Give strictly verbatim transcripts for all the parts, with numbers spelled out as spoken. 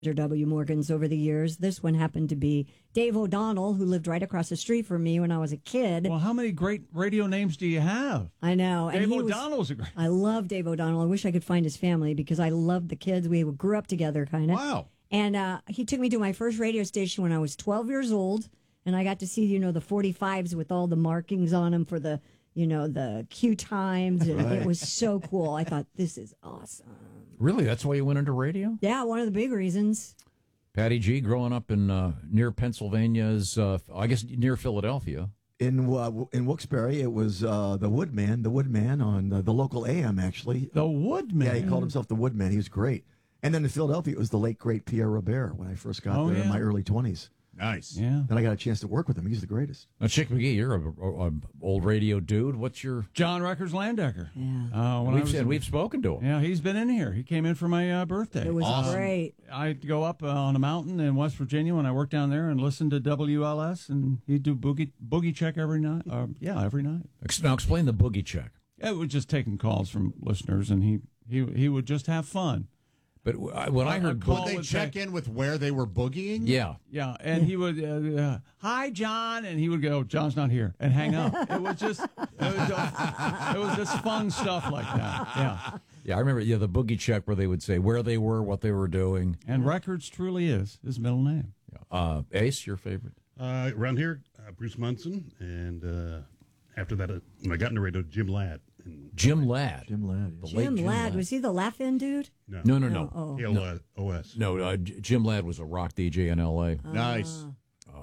W. Morgans over the years. This one happened to be Dave O'Donnell, who lived right across the street from me when I was a kid. Well, how many great radio names do you have? I know. Dave and he O'Donnell's was, a great... I love Dave O'Donnell. I wish I could find his family because I loved the kids. We grew up together, kind of. Wow. And uh, he took me to my first radio station when I was twelve years old, and I got to see, you know, the forty-fives with all the markings on them for the, you know, the cue times. And Right. It was so cool. I thought, this is awesome. Really? That's why you went into radio? Yeah, one of the big reasons. Patty G, growing up in uh, near Pennsylvania's, uh, I guess near Philadelphia. In uh, in Wilkes-Barre, it was uh, the Woodman, the Woodman on the, the local A M, actually. The Woodman? Yeah, he called himself the Woodman. He was great. And then in Philadelphia, it was the late, great Pierre Robert when I first got Oh, there in yeah. my early twenties. Nice. Yeah. Then I got a chance to work with him. He's the greatest. Now, Chick McGee, you're a, a, a old radio dude. What's your... John Records Landecker. Yeah. Uh, when I We've, was said, we've spoken to him. Yeah, he's been in here. He came in for my uh, birthday. It was Awesome. great. I'd go up uh, on a mountain in West Virginia when I worked down there and listen to W L S, and he'd do boogie boogie check every night. Uh, yeah, every night. Ex- Now, explain the boogie check. It was just taking calls from listeners, and he he he would just have fun. But w- I- when I heard... call Would they would check say- in with where they were boogieing? Yeah. Yeah, and he would, uh, uh, hi, John, and he would go, John's not here, and hang up. It was just, it was just, it was just fun stuff like that. Yeah, Yeah, I remember yeah, the boogie check where they would say where they were, what they were doing. and Records truly is his middle name. Uh, Ace, your favorite? Uh, around here, uh, Bruce Munson, and uh, after that, uh, when I got into radio, Jim Ladd. And Jim Ladd. Jim Ladd. The yeah. late Jim Ladd, was he the laugh-in dude? no, No, no, no. Oh, K L O S. O S. No, uh, J- Jim Ladd was a rock D J in L A. Nice. He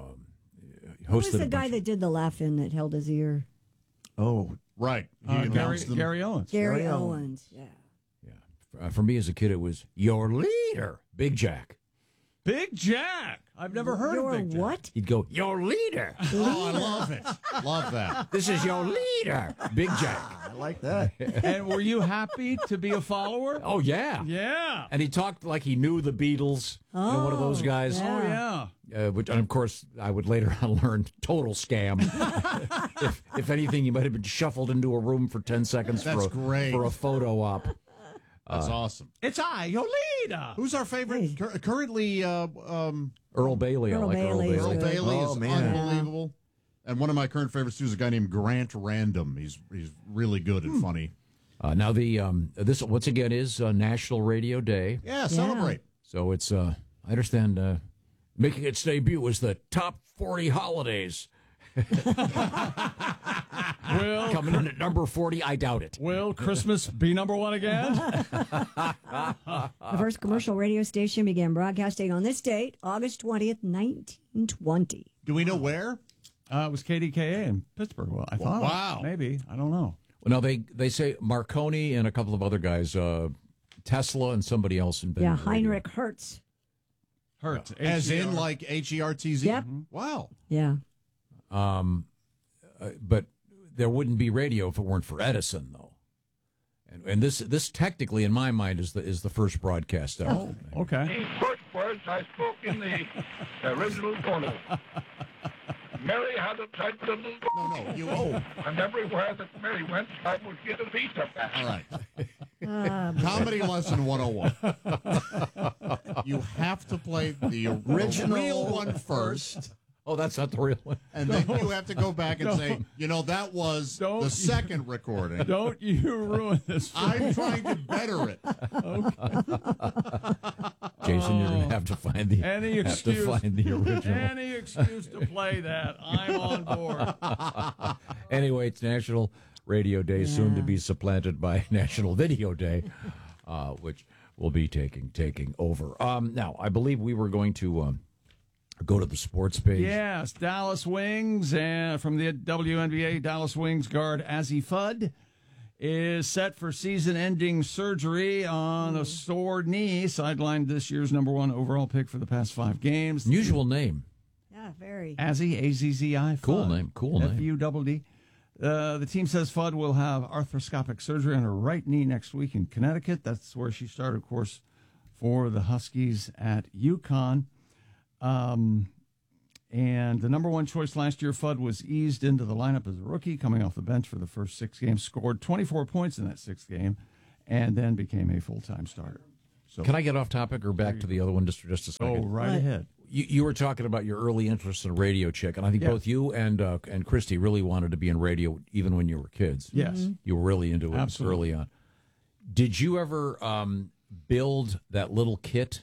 Who was hosted the a guy bunch that did the laugh-in that held his ear? Oh, Right. He Uh, Gary, announced them. Gary Owens. Gary, Gary Owens. Yeah. Yeah. Uh, for me as a kid, it was your leader, Big Jack. Big Jack. I've never heard Your of Big Jack. what? He'd go, your leader. Oh, I love it. Love that. This is your leader, Big Jack. I like that. And were you happy to be a follower? Oh, yeah. Yeah. And he talked like he knew the Beatles. you know, one of those guys. yeah. Oh, yeah. Uh, which, and of course, I would later on learn total scam. if, if anything, he might have been shuffled into a room for ten seconds That's for, a, great. for a photo op. That's awesome. It's I, your leader. Who's our favorite cur- currently? Uh, um, Earl Bailey. I Earl like Bailey is Earl Earl Bailey. Bailey Oh, is man. unbelievable. And one of my current favorites too is a guy named Grant Random. He's he's really good and funny. Uh, now, the um, this once again is uh, National Radio Day. Yeah, celebrate. So it's, uh, I understand, uh, making its debut was the top forty holidays. Will, Coming in at number forty, I doubt it. will Christmas be number one again? The first commercial radio station began broadcasting on this date, August twentieth, nineteen twenty. Do we know where? Uh, it was K D K A in Pittsburgh. Well, I thought. Wow. Maybe. I don't know. Well, now, they, they say Marconi and a couple of other guys, uh, Tesla and somebody else invented Yeah, radio. Heinrich Hertz. Hertz. As in H E R. like H E R T Z? Yep. Wow. Yeah. But there wouldn't be radio if it weren't for Edison, though. And, and this this technically, in my mind, is the is the first broadcast ever. Okay. The first words I spoke in the original phono. Mary had a tight little No, no. You oh. and everywhere that Mary went, I would get a piece of that. All right. Comedy lesson one oh one. You have to play the original real one first, Oh, that's not the real one. and then you have to go back and say, you know, that was Don't- the second recording. Don't you ruin this. I'm trying to better it. Jason, you're going to have to find the Any have excuse. to find the original. Any excuse to play that. I'm on board. Anyway, it's National Radio Day, soon to be supplanted by National Video Day, uh, which will be taking taking over. Um, now, I believe we were going to um, go to the sports page. Yes, Dallas Wings, and from the W N B A, Dallas Wings guard Azzy Fudd is set for season-ending surgery on a sore knee, sidelined this year's number one overall pick for the past five games. Unusual name. Yeah, very. Azzy, A Z Z I. Cool Fudd. name, cool name. F U D D. Uh, the team says Fudd will have arthroscopic surgery on her right knee next week in Connecticut. That's where she started, of course, for the Huskies at UConn. Um, and the number one choice last year, Fudd was eased into the lineup as a rookie, coming off the bench for the first six games, scored twenty-four points in that sixth game, and then became a full-time starter. So Can I get off topic or back to the other one just, just a go second? right What? ahead. You, you were talking about your early interest in radio, Chick, and I think Yeah. both you and uh, and Christy really wanted to be in radio even when you were kids. Yes. You were really into it Absolutely. early on. Did you ever um, build that little kit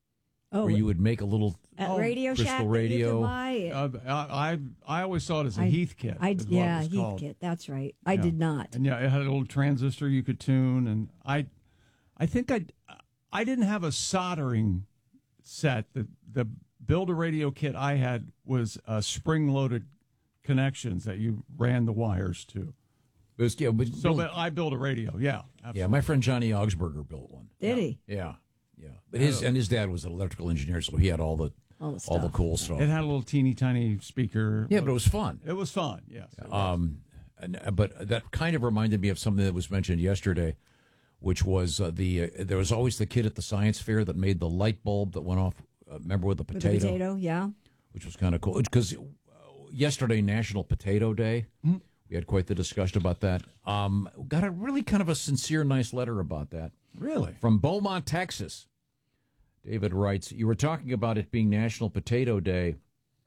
Oh, where you would make a little at Oh, Radio Crystal Shack that you Radio. could buy? Uh, I, I I always saw it as a I- Heath kit. I, is what yeah, it was Heath called. kit. That's right. I Yeah. did not. And yeah, it had a little transistor you could tune, and I, I think I, I didn't have a soldering set. The the build a radio kit I had was uh, spring loaded connections that you ran the wires to. It was- yeah, but So, build- but I built a radio. Yeah, absolutely. yeah, my friend Johnny Augsburger built one. Did he? Yeah, yeah. But his and his dad was an electrical engineer, so he had all the All the all the stuff. cool stuff. It had a little teeny tiny speaker. Yeah, but it was fun. It was fun. Yes. it was. Um, and, uh, but that kind of reminded me of something that was mentioned yesterday, which was uh, the uh, there was always the kid at the science fair that made the light bulb that went off. Uh, remember with the With potato, the potato, yeah. which was kind of cool. Because uh, yesterday, National Potato Day, we had quite the discussion about that. Um, got a really kind of a sincere, nice letter about that. Really? From Beaumont, Texas. David writes, you were talking about it being National Potato Day.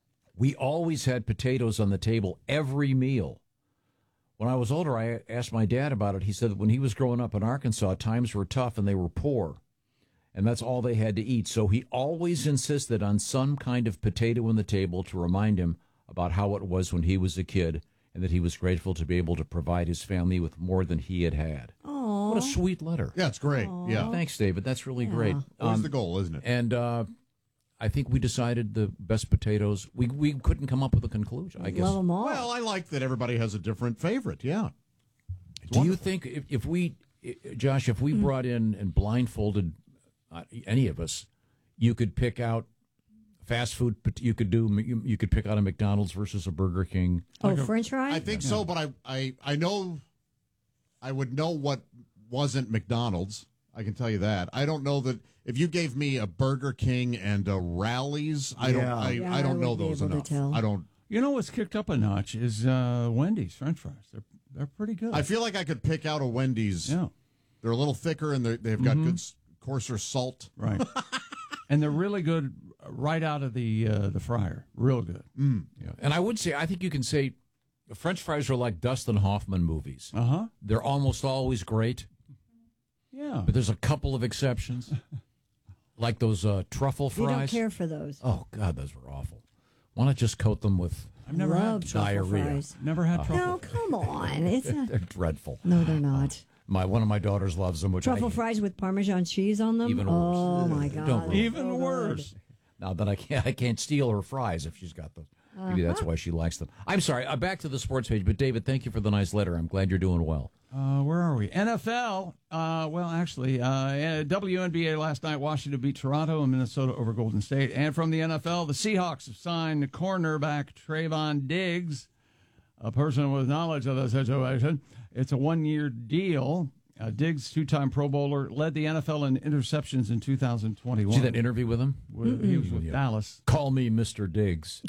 We always had potatoes on the table every meal. When I was older, I asked my dad about it. He said that when he was growing up in Arkansas, times were tough and they were poor. And that's all they had to eat. So he always insisted on some kind of potato on the table to remind him about how it was when he was a kid and that he was grateful to be able to provide his family with more than he had had. Oh, What a sweet letter. Yeah, it's great. Yeah. Thanks, David. That's really great. Always Um, the goal, isn't it? and uh, I think we decided the best potatoes. We we couldn't come up with a conclusion, I guess. love them all. Well, I like that everybody has a different favorite. Yeah. Do you think if, if we, i- Josh, if we brought in and blindfolded uh, any of us, you could pick out fast food. pot- You could do. You, you could pick out a McDonald's versus a Burger King. oh, French fries? I think so, but I, I, I know I would know what wasn't McDonald's. I can tell you that. I don't know that if you gave me a Burger King and a Rallies, I don't Yeah. I, Yeah, I don't I know wouldn't be those able to enough. tell. I don't You know what's kicked up a notch is uh, Wendy's French fries. They're they're pretty good. I feel like I could pick out a Wendy's. yeah, They're a little thicker and they're, they've got good s- coarser salt. right. And they're really good right out of the uh, the fryer. Real good. Yeah. And I would say, I think you can say, French fries are like Dustin Hoffman movies. Uh huh. They're almost always great. Yeah. But there's a couple of exceptions, like those uh, truffle you don't fries. care for those. Oh God, those were awful. Why not just coat them with? I've never love had truffle diarrhea. fries. never had truffle. No, come on. It's a, They're dreadful. no, they're not. My one of my daughters loves them. Which Truffle I, fries with Parmesan cheese on them. Even worse. Oh my god! Don't worry. Even So good. worse. Now that I can't, I can't steal her fries if she's got them. Maybe that's why she likes them. I'm sorry. Uh, back to the sports page. But David, thank you for the nice letter. I'm glad you're doing well. Uh, where are we? N F L. Uh, well, actually, uh, W N B A last night. Washington beat Toronto and Minnesota over Golden State. And from the N F L, the Seahawks have signed cornerback Trayvon Diggs, a person with knowledge of the situation. It's a one-year deal. Uh, Diggs, two-time Pro Bowler, led the N F L in interceptions in two thousand twenty-one. See that interview with him? With- he was with Yeah. Dallas. Call me Mister Diggs.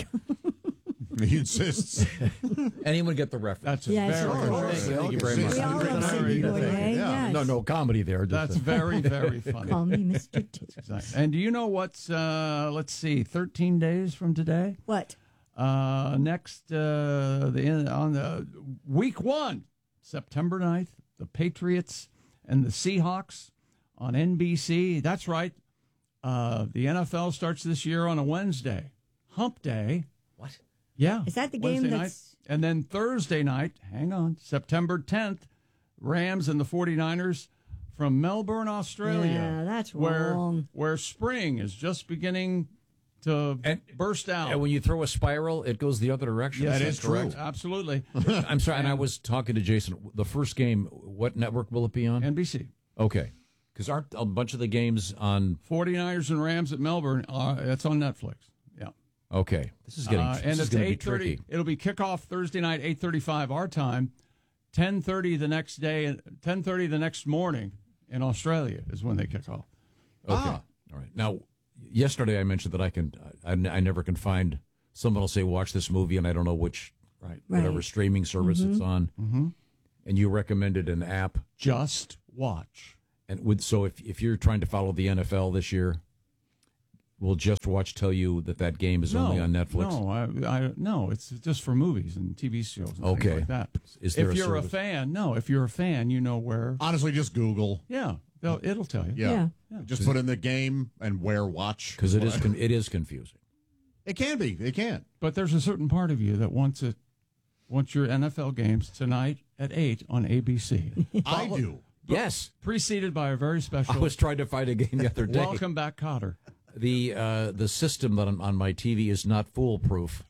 He insists. Anyone get the reference? That's a Yes, very, of course. very, Thank, thank you very much. We all love Sidney Poitier. Yes. No, no comedy there. just that's a- very, very funny. Call me Mister T. And do you know what's, uh, let's see, thirteen days from today? What? Uh, next, uh, the on the week one, September ninth, the Patriots and the Seahawks on N B C. That's right. Uh, the N F L starts this year on a Wednesday, Hump Day. What? Yeah, Is that the game Wednesday that's- night. And then Thursday night, hang on, September tenth, Rams and the 49ers from Melbourne, Australia. Yeah, that's where, wrong. Where spring is just beginning to And- burst out. And when you throw a spiral, it goes the other direction. Yes, That that's is true. correct. Absolutely. I'm sorry, and I was talking to Jason. The first game, what network will it be on? N B C. Okay, because aren't a bunch of the games on? 49ers and Rams at Melbourne. Uh, that's on Netflix. Yeah. Okay, this is getting. Uh, this and is it's going to be eight thirty. tricky. It'll be kickoff Thursday night, eight thirty-five our time. ten thirty the next day. ten thirty the next morning in Australia is when they kick off. Okay, Ah. all right. Now, yesterday I mentioned that I can. I, I never can find. Someone will say, "Watch this movie," and I don't know which, Right. whatever Right. streaming service it's on. Mm-hmm. And you recommended an app. Just watch. And with so if if you're trying to follow the N F L this year, will Just Watch tell you that that game is no, only on Netflix? No, I, I, no, it's just for movies and T V shows and Okay. things like that. Is there if a you're service? a fan, no, if you're a fan, you know where. Honestly, just Google. Yeah, they'll, it'll tell you. Yeah. Yeah. Just put in the game and where watch. Because it is con- it is confusing. It can be. It can. But there's a certain part of you that wants it, wants your N F L games tonight at eight on A B C. I do. Yes, Preceded by a very special. I was trying to find a game the other day. Welcome back, Cotter. The uh, the system that I'm on my T V is not foolproof.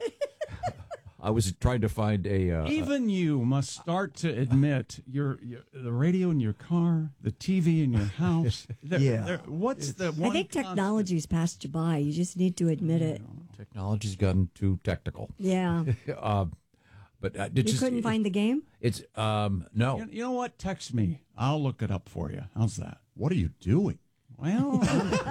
I was trying to find a. Uh, Even you must start to admit your, your the radio in your car, the T V in your house. They're- Yeah. they're- What's the I one? think constant- technology's passed you by. You just need to admit it. Technology's gotten too technical. Yeah. Uh, but uh, did You you couldn't find the game? It's um no. You, you know what? Text me. I'll look it up for you. How's that? What are you doing? Well,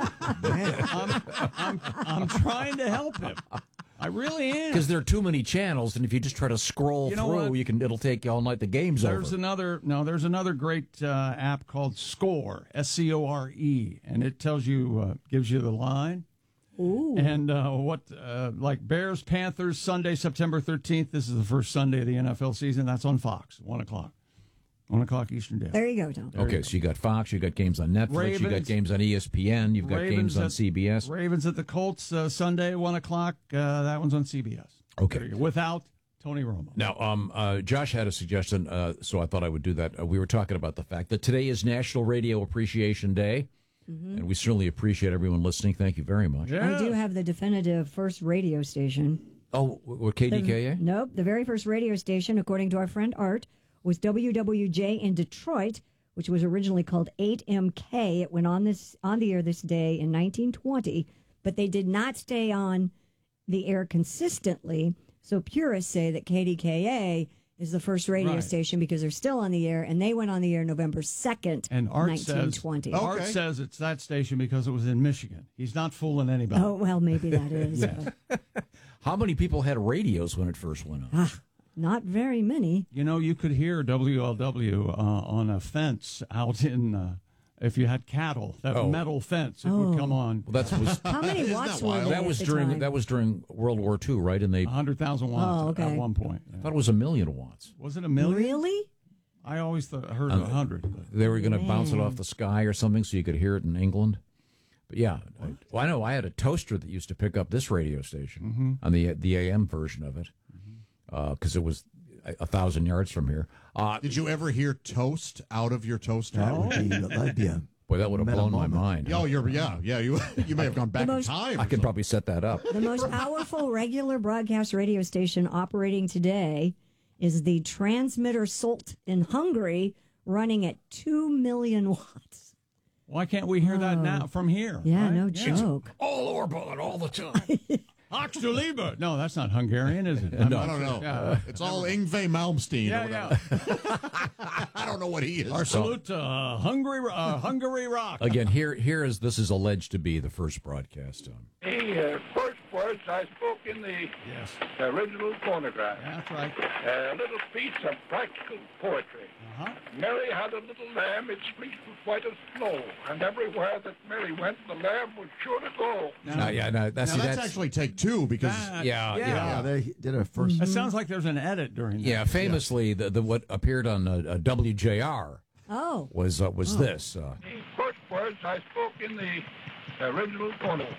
I'm, I'm, I'm trying to help him. I really am. Because there are too many channels, and if you just try to scroll You know through, what? you can. It'll take you all night. The game's There's over. another no. There's another great uh, app called Score, S C O R E, and it tells you, uh, gives you the line. Ooh. And uh, what, uh, like Bears, Panthers, Sunday, September thirteenth. This is the first Sunday of the N F L season. That's on Fox, one o'clock, one o'clock Eastern Day. There you go, Tom. Okay, so you got Fox, you got games on Netflix, you got Ravens- games on E S P N, you've got Ravens games on at- C B S. Ravens at the Colts uh, Sunday, one o'clock. Uh, that one's on C B S. Okay. There you go. Without Tony Romo. Now, um, uh, Josh had a suggestion, uh, so I thought I would do that. Uh, we were talking about the fact that today is National Radio Appreciation Day, and we certainly appreciate everyone listening. Thank you very much. I do have the definitive first radio station. Oh, we're K D K A? The- nope. The very first radio station, according to our friend Art, was W W J in Detroit, which was originally called eight M K. It went on this on the air this day in nineteen twenty, but they did not stay on the air consistently. So purists say that K D K A is the first radio Right. station because they're still on the air, and they went on the air November second, And Art nineteen says, twenty. Art Okay. says it's that station because it was in Michigan. He's not fooling anybody. Oh, well, maybe that is. Yeah. but How many people had radios when it first went on? not very many. You know, you could hear W L W uh, on a fence out in, uh, if you had cattle, that Oh. metal fence, it would come on Well, that's was How many Isn't watts that were wild? there that at was the during time? that was during World War Two, right? And they one hundred thousand watts Oh, okay. at one point. I thought it was a million watts. Was it a million? Really? I always thought, heard a hundred. They were going to bounce it off the sky or something, so you could hear it in England. But yeah, I, well, I know I had a toaster that used to pick up this radio station on the the A M version of it because it was a, a thousand yards from here. Uh, Did you ever hear toast out of your toaster? That would be, that'd be a boy, that would have Metal blown my moment. mind. Oh, you're yeah, yeah. You you may have gone back in most- time. I can probably set that up. The most powerful regular broadcast radio station operating today is the transmitter Salt in Hungary, running at two million watts. Why can't we hear that now from here? Yeah, right? no joke. All Orban all the time. Hox du Lieber. No, that's not Hungarian, is it? No. I don't know. Yeah. It's all Ingve Malmsteen. or Yeah, whatever. yeah. I don't know what he is. Our salute to uh, Hungary, uh, Hungary Rock. Again, here here is this is alleged to be the first broadcast. Um, The uh, first words I spoke in the Yes, original phonograph. that's right. A little piece of practical poetry. Uh-huh. Mary had a little lamb, its fleece was white as snow, and everywhere that Mary went, the lamb was sure to go. uh, yeah, no, that's, now see, that's, that's actually take two because That- yeah, yeah. yeah, they did a first. It sounds like there's an edit during that. yeah. Famously, the, the what appeared on uh, uh, W J R Oh, was uh, was this. Uh, The first words I spoke in the original phonograph.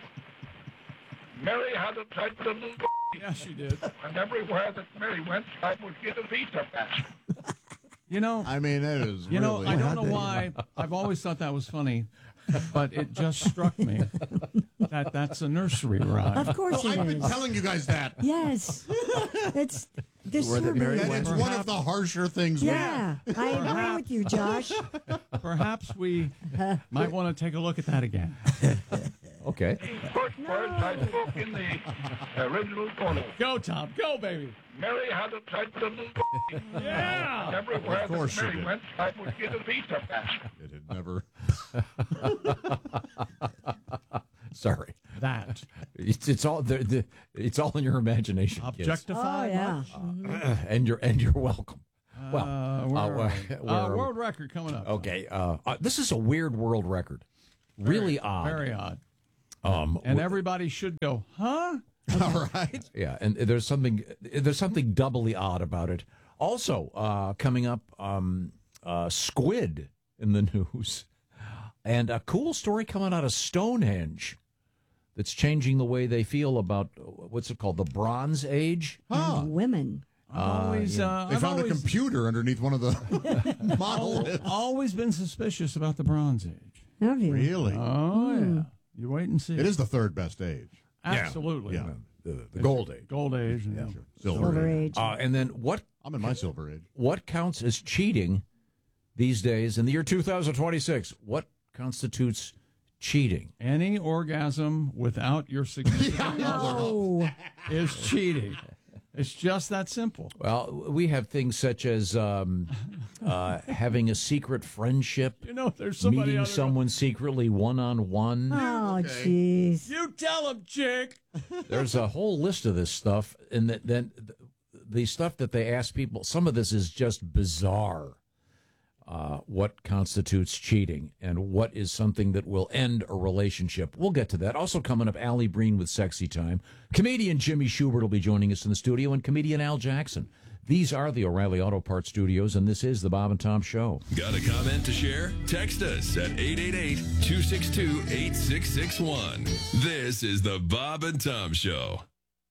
Mary had a tight little Yeah, she did. and everywhere that Mary went, I would get a pizza pass. You know, I mean it is. you know, really, I don't how'd know they- why. I've always thought that was funny, but it just struck me that that's a nursery rhyme. of course No, it I've been is. telling you guys that. Yes, it's this. Where that Mary And went. it's one of the harsher things. we Yeah, I agree with you, Josh. Perhaps we might want to take a look at that again. okay. The first words I spoke in the original phonograph. Go, Tom. Go, baby. Mary had a tight little and Yeah. everywhere Of course that she Mary did. went, I would get a pizza pass. It had never. Sorry, That. it's it's all the, the it's all in your imagination, kids. Oh Objectified. yeah. much? and you're and you're welcome. Well, Uh, where uh, are where- we? where Uh, are we? world record coming up. Okay, uh, uh, this is a weird world record. Really Very- odd. Very odd. Um, And everybody should go, huh? All right. Yeah, and there's something there's something doubly odd about it. Also, uh, coming up, um, uh, squid in the news, and a cool story coming out of Stonehenge that's changing the way they feel about what's it called, the Bronze Age. Huh. Women. I've always, uh, They I've found always, a computer underneath one of the monoliths. always been suspicious about the Bronze Age. Have you? Really? Oh, yeah. You wait and see. It is the third best age. Absolutely. Yeah. The, the gold age. Gold age. and then- Silver, Silver age. age. Uh, and then what I'm in my silver age. what counts as cheating these days in the year two thousand twenty-six? What constitutes cheating? Any orgasm without your significant other Oh, is cheating. It's just that simple. Well, we have things such as um, uh, having a secret friendship, You know, there's somebody meeting out there someone secretly one on one. oh, jeez. going, you tell him, chick. There's a whole list of this stuff, and th- then th- the stuff that they ask people. Some of this is just bizarre. Uh, what constitutes cheating, and what is something that will end a relationship? We'll get to that. Also coming up, Allie Breen with Sexy Time. Comedian Jimmy Schubert will be joining us in the studio, and comedian Al Jackson. These are the O'Reilly Auto Parts Studios, and this is the Bob and Tom Show. Got a comment to share? Text us at eight eight eight, two six two, eight six six one. This is the Bob and Tom Show.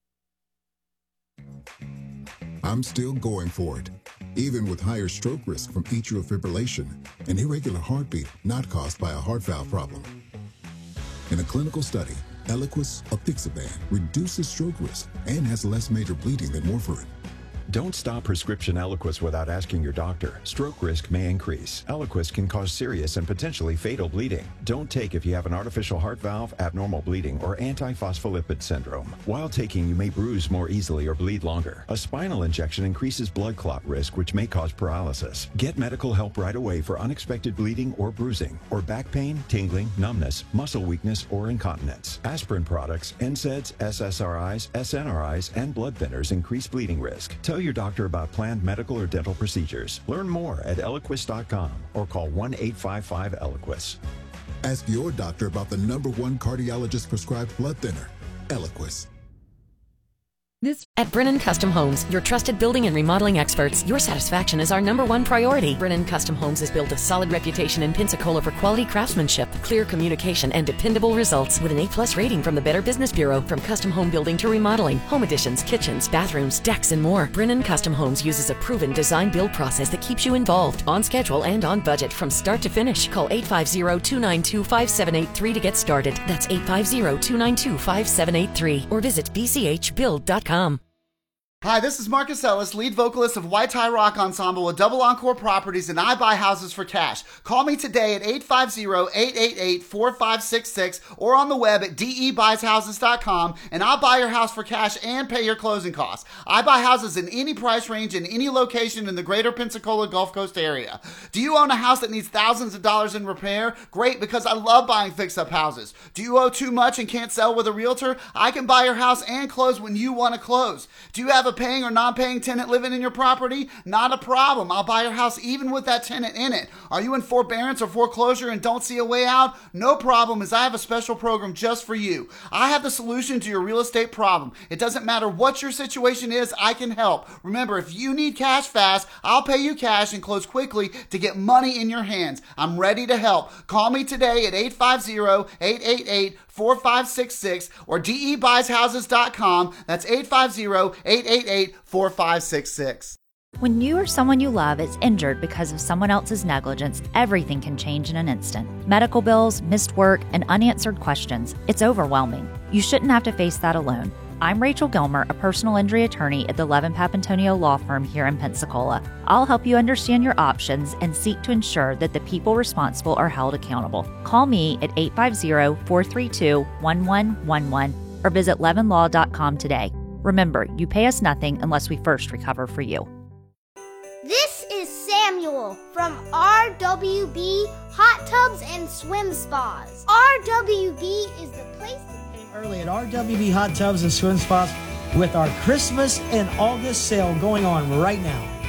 I'm still going for it, even with higher stroke risk from atrial fibrillation, an irregular heartbeat not caused by a heart valve problem. In a clinical study, Eliquis apixaban reduces stroke risk and has less major bleeding than warfarin. Don't stop prescription Eliquis without asking your doctor. Stroke risk may increase. Eliquis can cause serious and potentially fatal bleeding. Don't take if you have an artificial heart valve, abnormal bleeding, or antiphospholipid syndrome. While taking, you may bruise more easily or bleed longer. A spinal injection increases blood clot risk, which may cause paralysis. Get medical help right away for unexpected bleeding or bruising, or back pain, tingling, numbness, muscle weakness, or incontinence. Aspirin products, N SAIDs, S S R Is, S N R Is, and blood thinners increase bleeding risk. Tell your doctor about planned medical or dental procedures. Learn more at Eliquis dot com or call one eight five five Eliquis. Ask your doctor about the number one cardiologist prescribed blood thinner, Eliquis. This at Brennan Custom Homes, your trusted building and remodeling experts, your satisfaction is our number one priority. Brennan Custom Homes has built a solid reputation in Pensacola for quality craftsmanship, clear communication, and dependable results with an A-plus rating from the Better Business Bureau. From custom home building to remodeling, home additions, kitchens, bathrooms, decks, and more, Brennan Custom Homes uses a proven design-build process that keeps you involved, on schedule, and on budget from start to finish. Call eight five zero, two nine two, five seven eight three to get started. That's eight five zero, two nine two, five seven eight three or visit b c h build dot com. Hi, this is Marcus Ellis, lead vocalist of White Tie Rock Ensemble with Double Encore Properties, and I buy houses for cash. Call me today at eight five zero, eight eight eight, four five six six or on the web at d e buys houses dot com, and I'll buy your house for cash and pay your closing costs. I buy houses in any price range in any location in the greater Pensacola Gulf Coast area. Do you own a house that needs thousands of dollars in repair? Great, because I love buying fix-up houses. Do you owe too much and can't sell with a realtor? I can buy your house and close when you want to close. Do you have a paying or non-paying tenant living in your property? Not a problem. I'll buy your house even with that tenant in it. Are you in forbearance or foreclosure and don't see a way out? No problem, as I have a special program just for you. I have the solution to your real estate problem. It doesn't matter what your situation is, I can help. Remember, if you need cash fast, I'll pay you cash and close quickly to get money in your hands. I'm ready to help. Call me today at eight five zero, eight eight eight, four five six six or d e buys houses dot com. That's eight five zero, eight eight eight, four five six six. When you or someone you love is injured because of someone else's negligence, everything can change in an instant. Medical bills, missed work, and unanswered questions. It's overwhelming. You shouldn't have to face that alone. I'm Rachel Gilmer, a personal injury attorney at the Levin Papantonio Law Firm here in Pensacola. I'll help you understand your options and seek to ensure that the people responsible are held accountable. Call me at eight five zero, four three two, one one one one or visit levin law dot com today. Remember, you pay us nothing unless we first recover for you. This is Samuel from R W B Hot Tubs and Swim Spas. R W B is the place to early at R W B Hot Tubs and Swim Spas with our Christmas and August sale going on right now.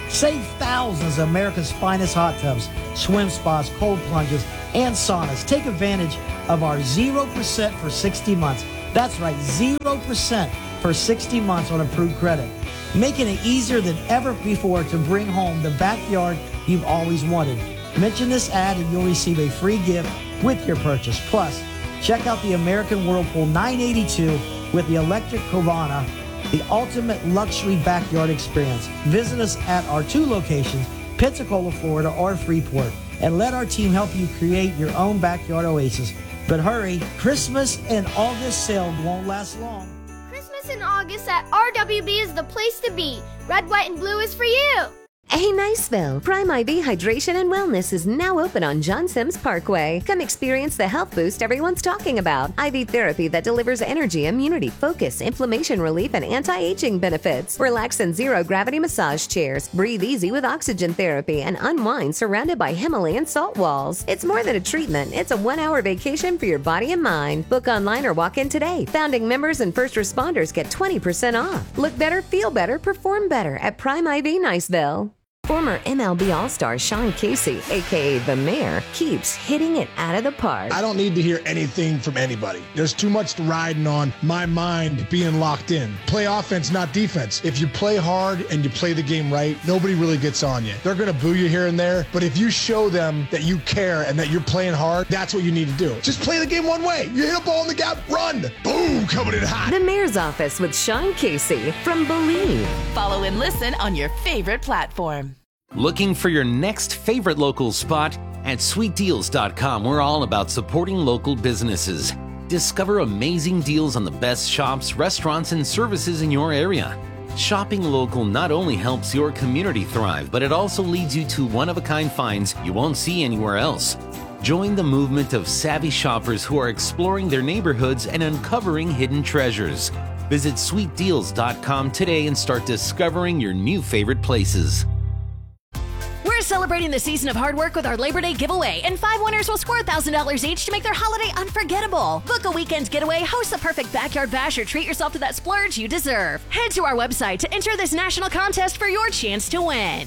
Save thousands of America's finest hot tubs, swim spas, cold plunges, and saunas. Take advantage of our zero percent for sixty months. That's right, zero percent for sixty months on approved credit. Making it easier than ever before to bring home the backyard you've always wanted. Mention this ad and you'll receive a free gift with your purchase. Plus, check out the American Whirlpool nine eighty-two with the electric Cavana, the ultimate luxury backyard experience. Visit us at our two locations, Pensacola, Florida, or Freeport, and let our team help you create your own backyard oasis. But hurry, Christmas and August sale won't last long. Christmas in August at R W B is the place to be. Red, white, and blue is for you. Hey, Niceville! Prime I V Hydration and Wellness is now open on John Sims Parkway. Come experience the health boost everyone's talking about. I V therapy that delivers energy, immunity, focus, inflammation relief, and anti-aging benefits. Relax in zero-gravity massage chairs. Breathe easy with oxygen therapy and unwind surrounded by Himalayan salt walls. It's more than a treatment. It's a one-hour vacation for your body and mind. Book online or walk in today. Founding members and first responders get twenty percent off. Look better, feel better, perform better at Prime I V Niceville. Former M L B All-Star Sean Casey, a k a. The Mayor, keeps hitting it out of the park. I don't need to hear anything from anybody. There's too much riding on my mind being locked in. Play offense, not defense. If you play hard and you play the game right, nobody really gets on you. They're going to boo you here and there, but if you show them that you care and that you're playing hard, that's what you need to do. Just play the game one way. You hit a ball in the gap, run. Boom, coming in hot. The Mayor's Office with Sean Casey from Believe. Follow and listen on your favorite platform. Looking for your next favorite local spot? At sweet deals dot com, we're all about supporting local businesses. Discover amazing deals on the best shops, restaurants, and services in your area. Shopping local not only helps your community thrive, but it also leads you to one-of-a-kind finds you won't see anywhere else. Join the movement of savvy shoppers who are exploring their neighborhoods and uncovering hidden treasures. Visit sweet deals dot com today and start discovering your new favorite places. We're celebrating the season of hard work with our Labor Day giveaway, and five winners will score one thousand dollars each to make their holiday unforgettable. Book a weekend getaway, host the perfect backyard bash, or treat yourself to that splurge you deserve. Head to our website to enter this national contest for your chance to win.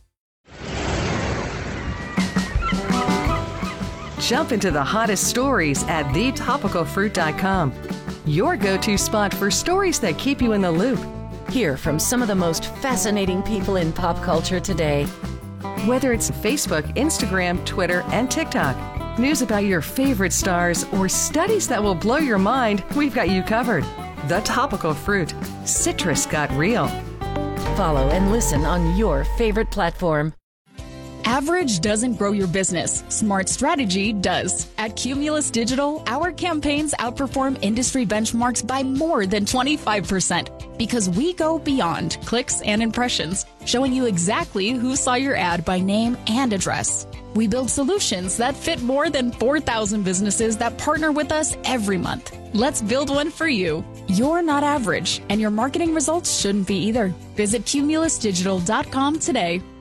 Jump into the hottest stories at the topical fruit dot com. Your go-to spot for stories that keep you in the loop. Hear from some of the most fascinating people in pop culture today. Whether it's Facebook, Instagram, Twitter, and TikTok, news about your favorite stars, or studies that will blow your mind, we've got you covered. The Topical Fruit. Citrus got real. Follow and listen on your favorite platform. Average doesn't grow your business. Smart strategy does. At Cumulus Digital, our campaigns outperform industry benchmarks by more than twenty-five percent because we go beyond clicks and impressions, showing you exactly who saw your ad by name and address. We build solutions that fit more than four thousand businesses that partner with us every month. Let's build one for you. You're not average, and your marketing results shouldn't be either. Visit cumulus digital dot com today.